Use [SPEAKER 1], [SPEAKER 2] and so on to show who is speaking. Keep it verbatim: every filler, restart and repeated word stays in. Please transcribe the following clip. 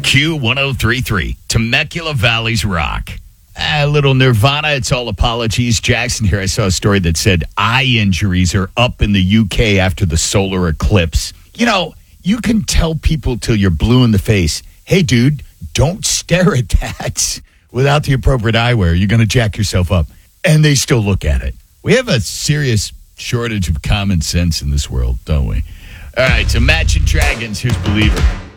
[SPEAKER 1] Q one oh three point three, Temecula Valley's Rock. A little Nirvana, it's all apologies. Jackson here, I saw a story that said eye injuries are up in the U K after the solar eclipse. You know, you can tell people till you're blue in the face, hey, dude, don't stare at that without the appropriate eyewear. You're going to jack yourself up. And they still look at it. We have a serious shortage of common sense in this world, don't we? All right, so Imagine Dragons, here's Believer.